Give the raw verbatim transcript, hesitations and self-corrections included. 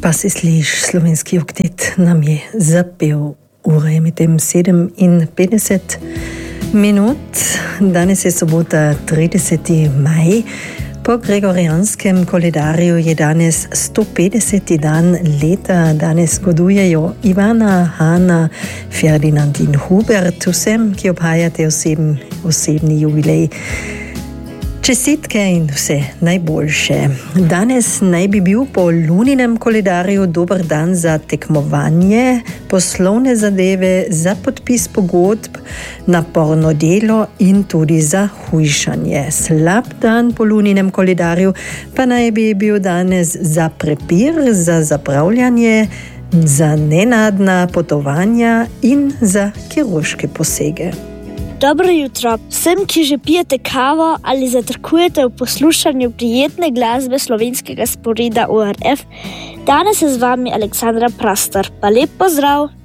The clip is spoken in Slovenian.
Pa si sliš, slovenski oktet nam je zapel. Ura je medtem sedeminpetdeset minut. Danes je sobota trideseti maj. Po gregorijanskem koledarju je danes sto petdeseti dan leta. Danes godujejo Ivana, Hanna, Ferdinand in Hubert. Vsem, ki obhajate osebni, osebni jubilej. Čestitke in vse najboljše. Danes naj bi bil po luninem koledarju dober dan za tekmovanje, poslovne zadeve, za podpis pogodb, naporno delo in tudi za hujšanje. Slab dan po luninem koledarju pa naj bi bil danes za prepir, za zapravljanje, za nenadna potovanja in za kirurške posege. Dobro jutro vsem, ki že pijete kavo ali zatrkujete v poslušanju prijetne glasbe slovenskega sporeda O R F. Danes je z vami Aleksandra Prastor. Pa lep pozdrav!